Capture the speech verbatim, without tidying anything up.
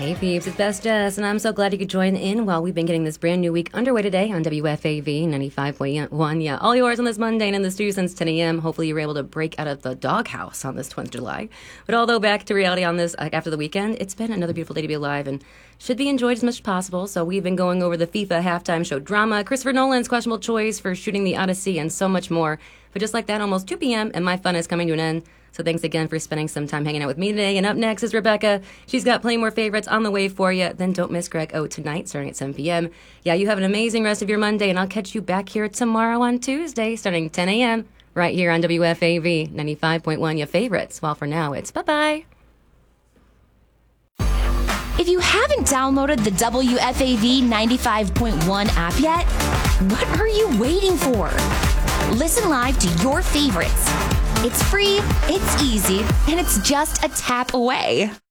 Hey peeps, it's Best Jess, and I'm so glad you could join in while we've been getting this brand new week underway today on W F A V ninety-five point one. Yeah, all yours on this Monday and in the stew since ten a.m. Hopefully you were able to break out of the doghouse on this twentieth of July. But although back to reality on this like, after the weekend, it's been another beautiful day to be alive and should be enjoyed as much as possible. So we've been going over the FIFA halftime show drama, Christopher Nolan's questionable choice for shooting the Odyssey, and so much more. But just like that, almost two p.m., and my fun is coming to an end. So thanks again for spending some time hanging out with me today. And up next is Rebecca. She's got plenty more favorites on the way for you. Then don't miss Greg O tonight, starting at seven p.m. Yeah, you have an amazing rest of your Monday, and I'll catch you back here tomorrow on Tuesday, starting ten a.m., right here on W F A V ninety-five point one, your favorites. Well, for now, it's bye-bye. If you haven't downloaded the W F A V ninety-five point one app yet, what are you waiting for? Listen live to your favorites. It's free, it's easy, and it's just a tap away.